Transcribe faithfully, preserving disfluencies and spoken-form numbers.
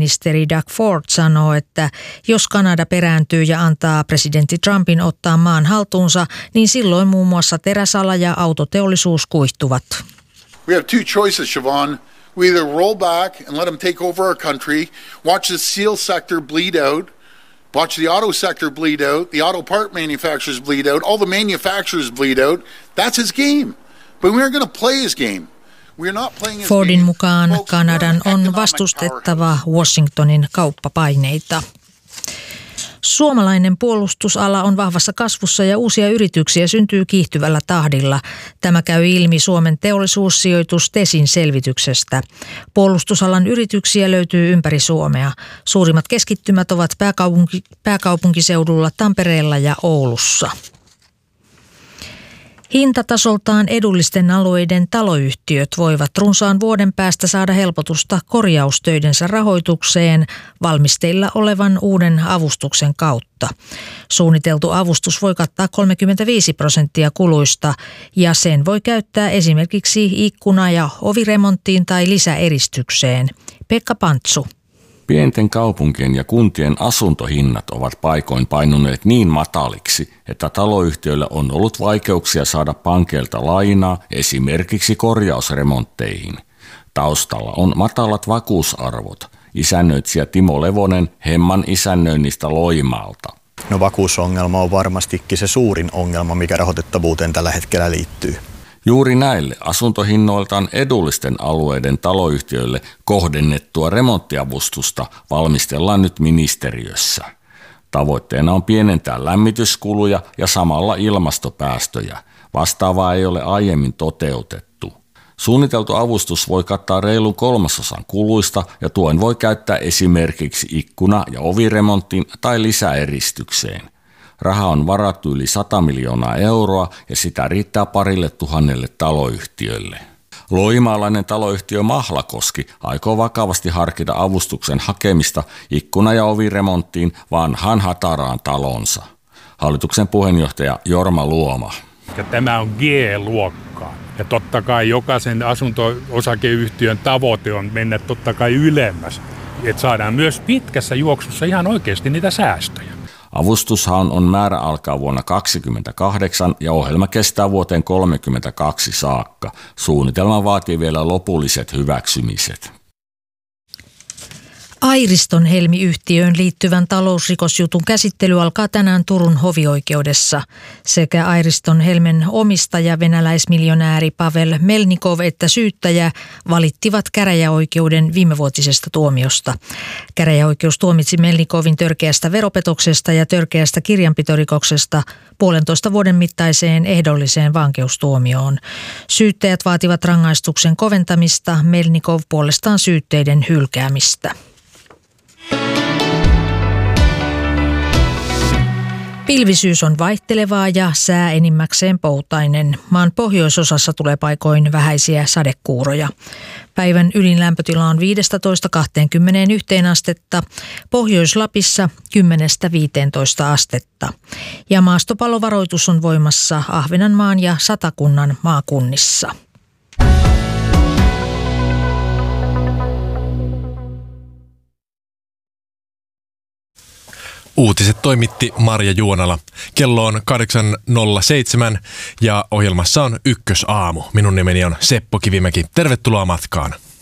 pääministeri Doug Ford sanoo, että jos Kanada perääntyy ja antaa presidentti Trumpin ottaa maan haltuunsa, niin silloin muun muassa teräsala ja autoteollisuus kuihtuvat. We have two choices, Siobhan. We either roll back and let them take over our country, watch the steel sector bleed out, watch the auto sector bleed out, the auto part manufacturers bleed out, all the manufacturers bleed out. That's his game. But we aren't going to play his game. Fordin mukaan Kanadan on vastustettava Washingtonin kauppapaineita. Suomalainen puolustusala on vahvassa kasvussa ja uusia yrityksiä syntyy kiihtyvällä tahdilla. Tämä käy ilmi Suomen teollisuussijoitus Tesin selvityksestä. Puolustusalan yrityksiä löytyy ympäri Suomea. Suurimmat keskittymät ovat pääkaupunki, pääkaupunkiseudulla Tampereella ja Oulussa. Hintatasoltaan edullisten alueiden taloyhtiöt voivat runsaan vuoden päästä saada helpotusta korjaustöidensä rahoitukseen valmisteilla olevan uuden avustuksen kautta. Suunniteltu avustus voi kattaa kolmekymmentäviisi prosenttia kuluista ja sen voi käyttää esimerkiksi ikkuna- ja oviremonttiin tai lisäeristykseen. Pekka Pantsu. Pienten kaupunkien ja kuntien asuntohinnat ovat paikoin painuneet niin mataliksi, että taloyhtiöillä on ollut vaikeuksia saada pankeilta lainaa esimerkiksi korjausremontteihin. Taustalla on matalat vakuusarvot. Isännöitsijä Timo Levonen Hemman isännöinnistä Loimaalta. No vakuusongelma on varmastikin se suurin ongelma, mikä rahoitettavuuteen tällä hetkellä liittyy. Juuri näille asuntohinnoiltaan edullisten alueiden taloyhtiöille kohdennettua remonttiavustusta valmistellaan nyt ministeriössä. Tavoitteena on pienentää lämmityskuluja ja samalla ilmastopäästöjä. Vastaavaa ei ole aiemmin toteutettu. Suunniteltu avustus voi kattaa reilun kolmasosan kuluista ja tuen voi käyttää esimerkiksi ikkuna- ja oviremonttiin tai lisäeristykseen. Raha on varattu yli sata miljoonaa euroa ja sitä riittää parille tuhannelle taloyhtiölle. Loimaalainen taloyhtiö Mahlakoski aikoo vakavasti harkita avustuksen hakemista ikkuna- ja oviremonttiin vanhaan hataraan talonsa. Hallituksen puheenjohtaja Jorma Luoma. Ja tämä on G-luokkaa. Ja totta kai jokaisen asunto-osakeyhtiön tavoite on mennä totta kai ylemmäs. Että saadaan myös pitkässä juoksussa ihan oikeasti niitä säästöjä. Avustushan on määrä alkaa vuonna kaksikymmentäkahdeksan ja ohjelma kestää vuoteen kolmekymmentäkaksi saakka. Suunnitelma vaatii vielä lopulliset hyväksymiset. Airiston Helmi-yhtiöön liittyvän talousrikosjutun käsittely alkaa tänään Turun hovioikeudessa. Sekä Airiston Helmen omistaja venäläismiljonääri Pavel Melnikov että syyttäjä valittivat käräjäoikeuden viimevuotisesta tuomiosta. Käräjäoikeus tuomitsi Melnikovin törkeästä veropetoksesta ja törkeästä kirjanpitorikoksesta puolentoista vuoden mittaiseen ehdolliseen vankeustuomioon. Syyttäjät vaativat rangaistuksen koventamista, Melnikov puolestaan syytteiden hylkäämistä. Pilvisyys on vaihtelevaa ja sää enimmäkseen poutainen. Maan pohjoisosassa tulee paikoin vähäisiä sadekuuroja. Päivän ylin lämpötila on viisitoista kaksikymmentäyksi astetta, Pohjois-Lapissa kymmenestä viiteentoista astetta. Ja maastopallovaroitus on voimassa Ahvenanmaan ja Satakunnan maakunnissa. Uutiset toimitti Marja Juonala. Kello on kahdeksan nolla seitsemän ja ohjelmassa on Ykkösaamu. Minun nimeni on Seppo Kivimäki. Tervetuloa matkaan.